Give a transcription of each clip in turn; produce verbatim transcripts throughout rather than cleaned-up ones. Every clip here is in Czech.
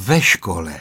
Ve škole.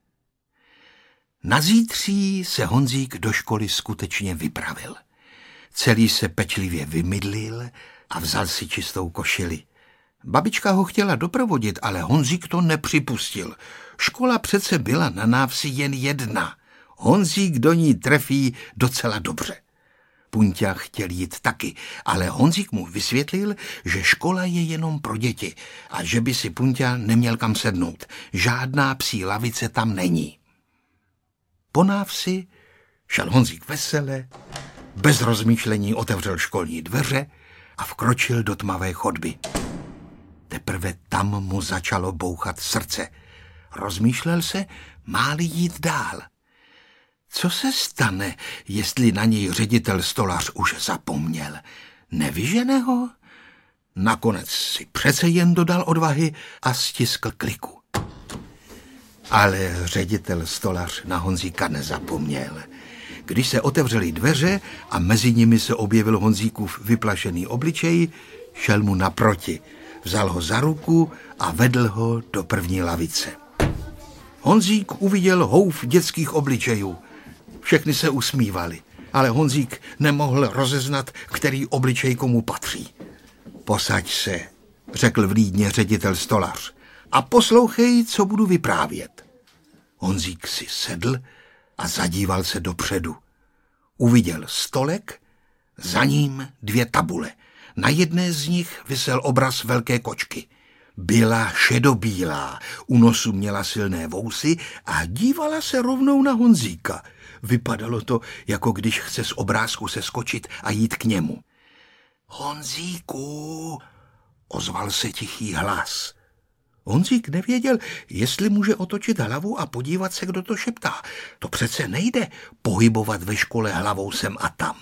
Na zítří se Honzík do školy skutečně vypravil. Celý se pečlivě vymydlil a vzal si čistou košili. Babička ho chtěla doprovodit, ale Honzík to nepřipustil. Škola přece byla na návsi jen jedna. Honzík do ní trefí docela dobře. Punťa chtěl jít taky, ale Honzík mu vysvětlil, že škola je jenom pro děti a že by si Punťa neměl kam sednout. Žádná psí lavice tam není. Po návsi šel Honzík vesele, bez rozmýšlení otevřel školní dveře a vkročil do tmavé chodby. Teprve tam mu začalo bouchat srdce. Rozmýšlel se, má-li jít dál. Co se stane, jestli na něj ředitel Stolař už zapomněl? Nevyžene ho? Nakonec si přece jen dodal odvahy a stiskl kliku. Ale ředitel Stolař na Honzíka nezapomněl. Když se otevřely dveře a mezi nimi se objevil Honzíkův vyplašený obličej, šel mu naproti, vzal ho za ruku a vedl ho do první lavice. Honzík uviděl houf dětských obličejů. Všechny se usmívali, ale Honzík nemohl rozeznat, který obličej komu patří. Posaď se, řekl vlídně ředitel Stolař, a poslouchej, co budu vyprávět. Honzík si sedl a zadíval se dopředu. Uviděl stolek, za ním dvě tabule. Na jedné z nich visel obraz velké kočky. Byla šedobílá, u nosu měla silné vousy a dívala se rovnou na Honzíka. Vypadalo to, jako když chce z obrázku seskočit a jít k němu. Honzíku, ozval se tichý hlas. Honzík nevěděl, jestli může otočit hlavu a podívat se, kdo to šeptá. To přece nejde pohybovat ve škole hlavou sem a tam.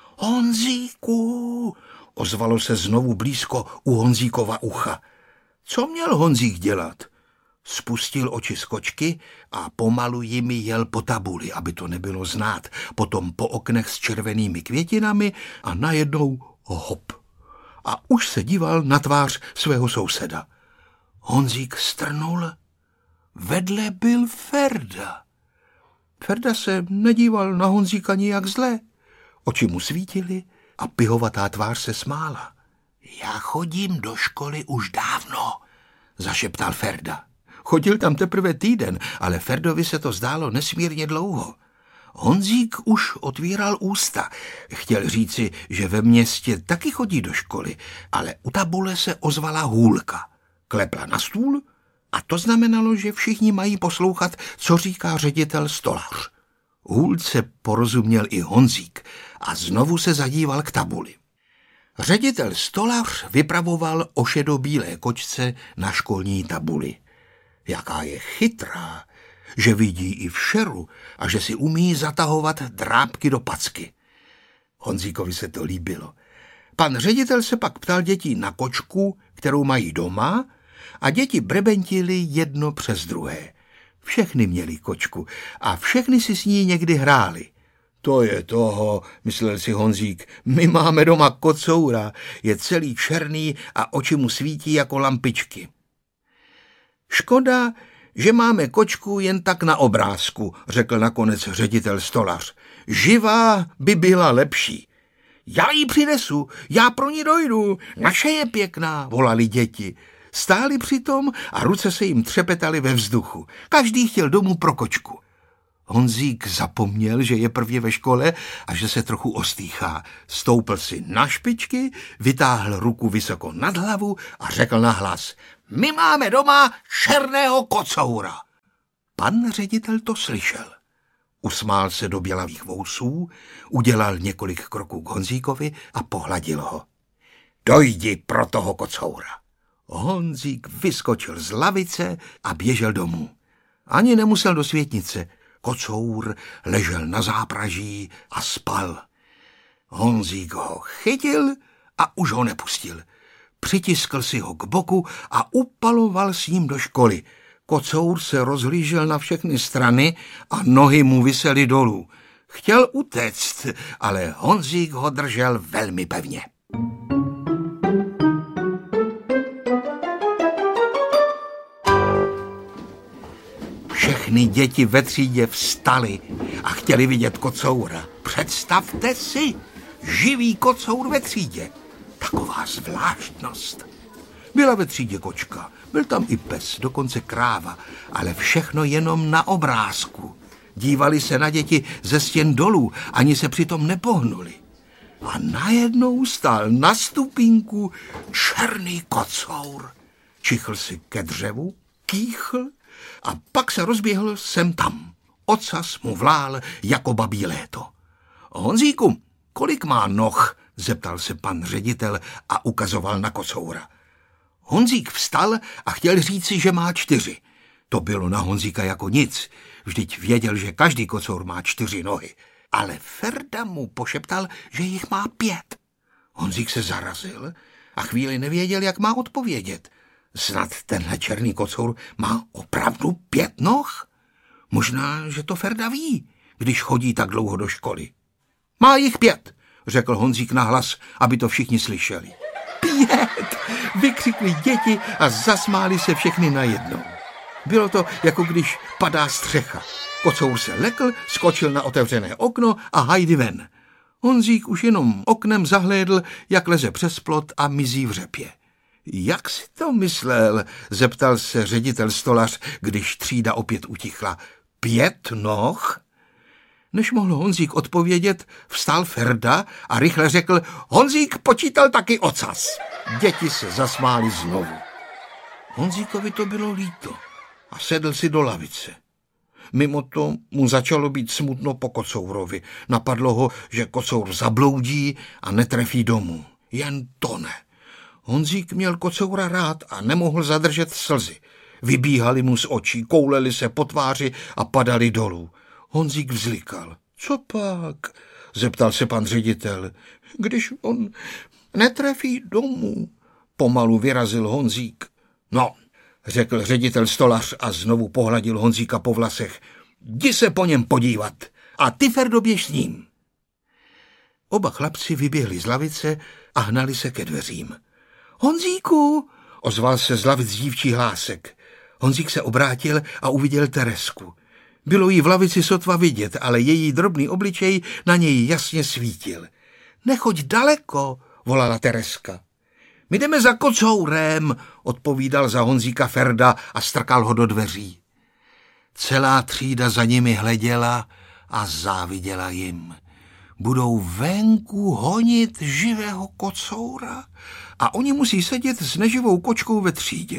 Honzíku, ozvalo se znovu blízko u Honzíkova ucha. Co měl Honzík dělat? Spustil oči z kočky a pomalu jimi jel po tabuli, aby to nebylo znát, potom po oknech s červenými květinami a najednou hop. A už se díval na tvář svého souseda. Honzík strnul, vedle byl Ferda. Ferda se nedíval na Honzíka nijak zle. Oči mu svítily a pihovatá tvář se smála. Já chodím do školy už dávno, zašeptal Ferda. Chodil tam teprve týden, ale Ferdovi se to zdálo nesmírně dlouho. Honzík už otvíral ústa. Chtěl říci, že ve městě taky chodí do školy, ale u tabule se ozvala hůlka. Klepla na stůl a to znamenalo, že všichni mají poslouchat, co říká ředitel Stolař. Hůlce porozuměl i Honzík a znovu se zadíval k tabuli. Ředitel Stolař vypravoval o šedobílé kočce na školní tabuli. Jaká je chytrá, že vidí i v šeru a že si umí zatahovat drápky do packy. Honzíkovi se to líbilo. Pan ředitel se pak ptal dětí na kočku, kterou mají doma, a děti brebentily jedno přes druhé. Všechny měli kočku a všechny si s ní někdy hráli. To je toho, myslel si Honzík, my máme doma kocoura, je celý černý a oči mu svítí jako lampičky. Škoda, že máme kočku jen tak na obrázku, řekl nakonec ředitel Stolař. Živá by byla lepší. Já ji přinesu, já pro ní dojdu, naše je pěkná, volali děti. Stáli přitom a ruce se jim třepetaly ve vzduchu. Každý chtěl domů pro kočku. Honzík zapomněl, že je prvně ve škole a že se trochu ostýchá. Stoupl si na špičky, vytáhl ruku vysoko nad hlavu a řekl nahlas: My máme doma černého kocoura. Pan ředitel to slyšel. Usmál se do bělavých vousů, udělal několik kroků k Honzíkovi a pohladil ho. Dojdi pro toho kocoura. Honzík vyskočil z lavice a běžel domů. Ani nemusel do světnice. Kocour ležel na zápraží a spal. Honzík ho chytil a už ho nepustil. Přitiskl si ho k boku a upaloval s ním do školy. Kocour se rozhlížel na všechny strany a nohy mu visely dolů. Chtěl utéct, ale Honzík ho držel velmi pevně. Všechny děti ve třídě vstaly a chtěli vidět kocoura. Představte si, živý kocour ve třídě. Taková zvláštnost. Byla ve třídě kočka, byl tam i pes, dokonce kráva, ale všechno jenom na obrázku. Dívali se na děti ze stěn dolů, ani se přitom nepohnuli. A najednou stál na stupínku černý kocour. Čichl si ke dřevu, kýchl a pak se rozběhl sem tam. Ocas mu vlál jako babí léto. Honzíku, kolik má noh? Zeptal se pan ředitel a ukazoval na kocoura. Honzík vstal a chtěl říci, že má čtyři. To bylo na Honzíka jako nic. Vždyť věděl, že každý kocour má čtyři nohy. Ale Ferda mu pošeptal, že jich má pět. Honzík se zarazil a chvíli nevěděl, jak má odpovědět. Snad tenhle černý kocour má opravdu pět noh? Možná, že to Ferda ví, když chodí tak dlouho do školy. Má jich pět, řekl Honzík nahlas, aby to všichni slyšeli. Pět, vykřikli děti a zasmáli se všechny najednou. Bylo to, jako když padá střecha. Kocour se lekl, skočil na otevřené okno a hajdy ven. Honzík už jenom oknem zahlédl, jak leze přes plot a mizí v řepě. Jak si to myslel? Zeptal se ředitel Stolař, když třída opět utichla. Pět noh? Než mohl Honzík odpovědět, vstal Ferda a rychle řekl, Honzík počítal taky ocas. Děti se zasmály znovu. Honzíkovi to bylo líto a sedl si do lavice. Mimo to mu začalo být smutno po kocourovi. Napadlo ho, že kocour zabloudí a netrefí domů. Jen to ne. Honzík měl kocoura rád a nemohl zadržet slzy. Vybíhaly mu z očí, koulely se po tváři a padaly dolů. Honzík vzlikal. Co pak? Zeptal se pan ředitel. Když on netrefí domů, pomalu vyrazil Honzík. No, řekl ředitel Stolař a znovu pohladil Honzíka po vlasech. Jdi se po něm podívat a ty, Ferdo, běž s ním. Oba chlapci vyběhli z lavice a hnali se ke dveřím. Honzíku, ozval se z lavic dívčí hlásek. Honzík se obrátil a uviděl Teresku. Bylo jí v lavici sotva vidět, ale její drobný obličej na něj jasně svítil. Nechoď daleko, volala Tereska. My jdeme za kocourem, odpovídal za Honzíka Ferda a strkal ho do dveří. Celá třída za nimi hleděla a záviděla jim. Budou venku honit živého kocoura a oni musí sedět s neživou kočkou ve třídě.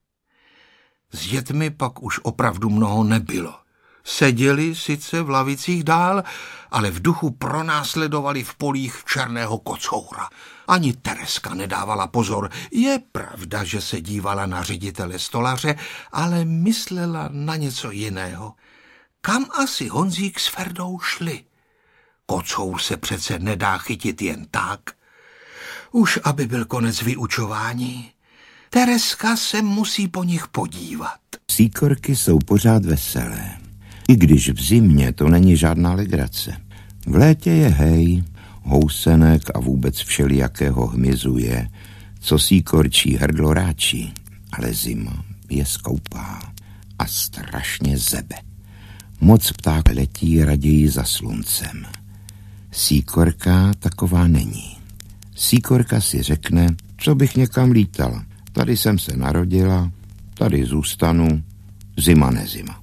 S dětmi pak už opravdu mnoho nebylo. Seděli sice v lavicích dál, ale v duchu pronásledovali v polích černého kocoura. Ani Tereska nedávala pozor. Je pravda, že se dívala na ředitele Stolaře, ale myslela na něco jiného. Kam asi Honzík s Ferdou šli? Kocour se přece nedá chytit jen tak. Už aby byl konec vyučování, Tereska se musí po nich podívat. Síkorky jsou pořád veselé. I když v zimě to není žádná legrace. V létě je hej, housenek a vůbec všelijakého hmyzu je, co síkorčí hrdlo ráčí, ale zima je skoupá a strašně zebe. Moc pták letí raději za sluncem. Síkorka taková není. Síkorka si řekne, co bych někam lítala. Tady jsem se narodila, tady zůstanu, zima nezima.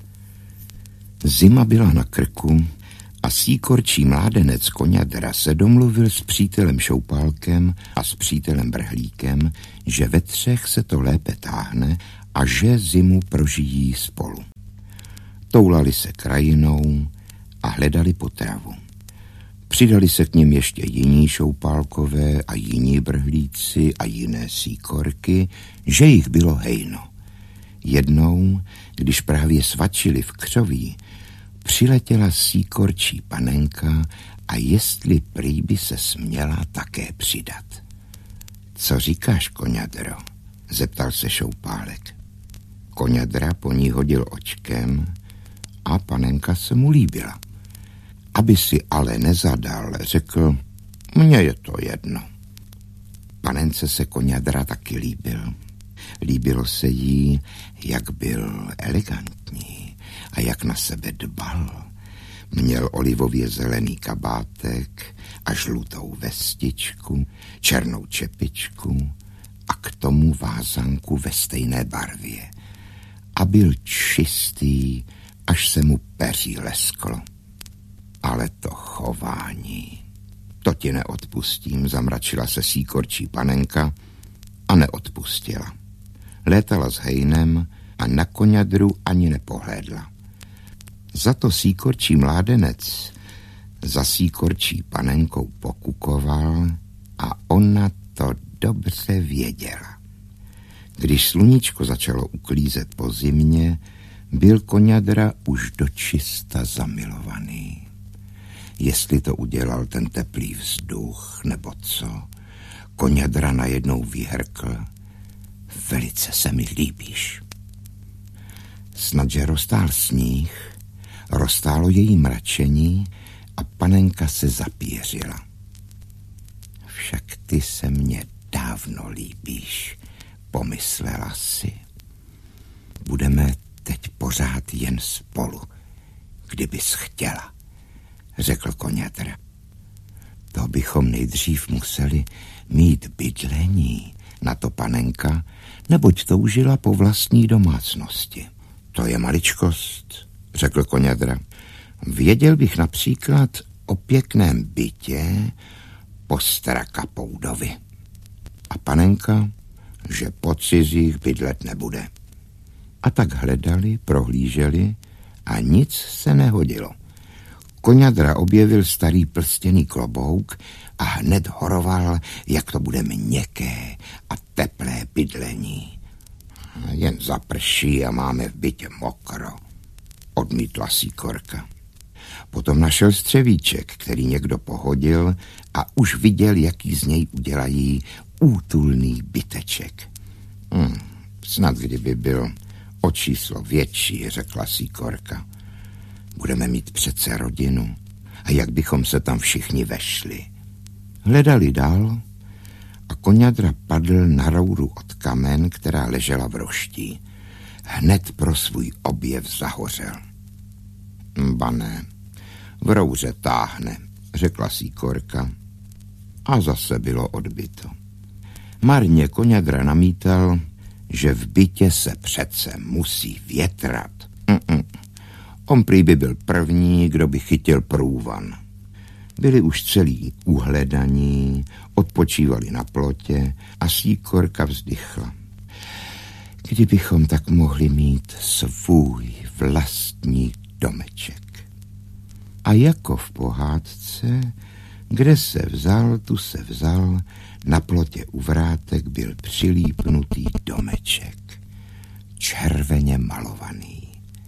Zima byla na krku a síkorčí mládenec Koňadra se domluvil s přítelem Šoupálkem a s přítelem Brhlíkem, že ve třech se to lépe táhne a že zimu prožijí spolu. Toulali se krajinou a hledali potravu. Přidali se k nim ještě jiní Šoupálkové a jiní Brhlíci a jiné síkorky, že jich bylo hejno. Jednou, když právě svačili v křoví, přiletěla síkorčí panenka a jestli prý by se směla také přidat. Co říkáš, Koňadro? Zeptal se Šoupálek. Koňadra po ní hodil očkem a panenka se mu líbila. Aby si ale nezadal, řekl, mně je to jedno. Panence se Koňadra taky líbil. Líbilo se jí, jak byl elegantní, a jak na sebe dbal. Měl olivově zelený kabátek a žlutou vestičku, černou čepičku a k tomu vázanku ve stejné barvě. A byl čistý, až se mu peří lesklo. Ale to chování, to ti neodpustím, zamračila se síkorčí panenka a neodpustila. Létala s hejnem a na koňadru ani nepohlédla. Za to síkorčí mládenec za síkorčí panenkou pokukoval a ona to dobře věděla. Když sluníčko začalo uklízet po zimě, byl koňadra už dočista zamilovaný. Jestli to udělal ten teplý vzduch nebo co, koňadra najednou vyhrkl: velice se mi líbíš. Snadže roztál sníh, roztálo její mračení a panenka se zapířila. Však ty se mně dávno líbíš, pomyslela si. Budeme teď pořád jen spolu, kdybys chtěla, řekl koňadra. To bychom nejdřív museli mít bydlení, na to panenka, neboť toužila po vlastní domácnosti. To je maličkost, řekl koňadra. Věděl bych například o pěkném bytě po Strakapoudovi. A panenka, že po cizích bydlet nebude. A tak hledali, prohlíželi a nic se nehodilo. Koňadra objevil starý plstěný klobouk a hned horoval, jak to bude měkké a teplé bydlení. Jen zaprší a máme v bytě mokro, odmítla síkorka. Potom našel střevíček, který někdo pohodil a už viděl, jaký z něj udělají útulný byteček. Hm, snad kdyby byl o číslo větší, řekla síkorka. Budeme mít přece rodinu a jak bychom se tam všichni vešli. Hledali dál a koňadra padl na rouru od kamen, která ležela v roští. Hned pro svůj objev zahořel. Ba ne, v rouře táhne, řekla síkorka a zase bylo odbyto. Marně koňadra namítal, že v bytě se přece musí větrat. Mm-mm. On prý by byl první, kdo by chytil průvan. Byli už celý uhledaní, odpočívali na plotě a síkorka vzdychla. Kdybychom tak mohli mít svůj vlastní domeček. A jako v pohádce, kde se vzal, tu se vzal, na plotě u vrátek byl přilípnutý domeček, červeně malovaný.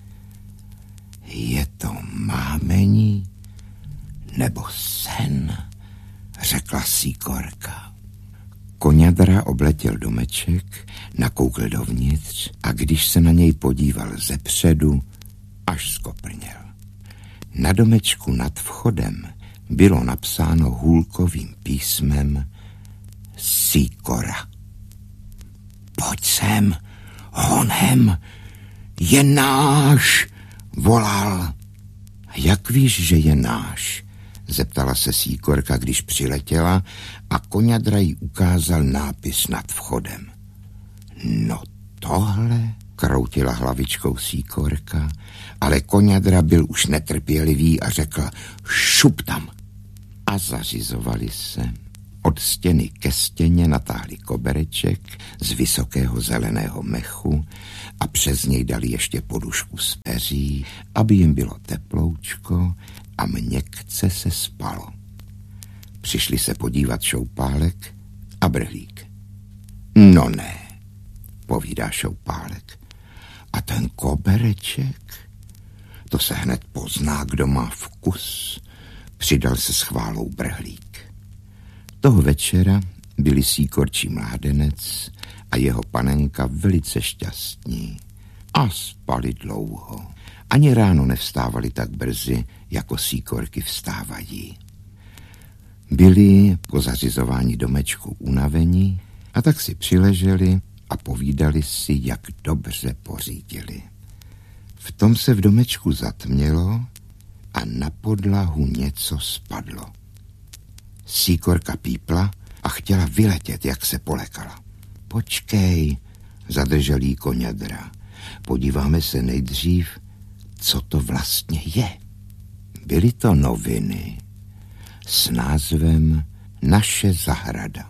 Je to mámení nebo sen, řekla síkorka. Koňadra obletěl domeček, nakoukl dovnitř a když se na něj podíval zepředu, až skoprněl. Na domečku nad vchodem bylo napsáno hůlkovým písmem Síkora. Pojď sem, honem, je náš, volal. Jak víš, že je náš? Zeptala se síkorka, když přiletěla a koňadra jí ukázal nápis nad vchodem. No tohle, kroutila hlavičkou síkorka, ale koňadra byl už netrpělivý a řekl šup tam. A zařizovali se. Od stěny ke stěně natáhli kobereček z vysokého zeleného mechu a přes něj dali ještě podušku z peří, aby jim bylo teploučko a měkce se spalo. Přišli se podívat Šoupálek a Brhlík. No ne, povídá Šoupálek. A ten kobereček? To se hned pozná, kdo má vkus, přidal se s chválou Brhlík. Toho večera byli síkorčí mládenec a jeho panenka velice šťastní a spali dlouho. Ani ráno nevstávali tak brzy, jako síkorky vstávají. Byli po zařizování domečku unavení a tak si přileželi a povídali si, jak dobře pořídili. V tom se v domečku zatmělo a na podlahu něco spadlo. Síkorka pípla a chtěla vyletět, jak se polekala. Počkej, zadržel jí Koňadra. Podíváme se nejdřív, co to vlastně je. Byly to noviny s názvem Naše zahrada.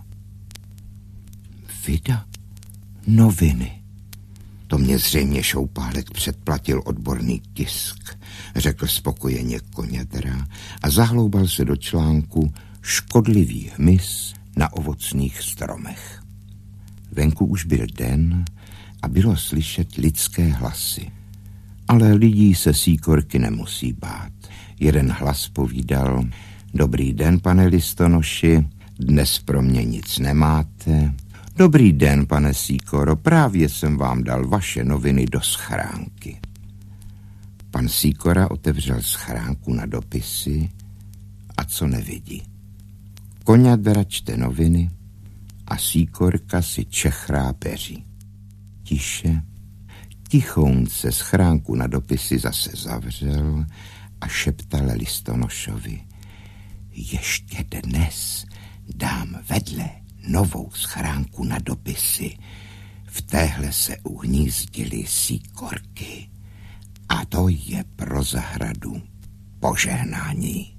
Vida? Noviny. To mě zřejmě Šoupálek předplatil odborný tisk, řekl spokojeně Koňadra a zahloubal se do článku Škodlivý hmyz na ovocných stromech. Venku už byl den a bylo slyšet lidské hlasy. Ale lidí se Síkorky nemusí bát. Jeden hlas povídal: Dobrý den, pane listonoši, dnes pro mě nic nemáte. Dobrý den, pane Síkoro, právě jsem vám dal vaše noviny do schránky. Pan Síkora otevřel schránku na dopisy a co nevidí. Koňadra čte noviny a Síkorka si čechrá peří. Tiše, tichounce schránku na dopisy zase zavřel a šeptal listonošovi: Ještě dnes dám vedle novou schránku na dopisy. V téhle se uhnízdily síkorky a to je pro zahradu požehnání.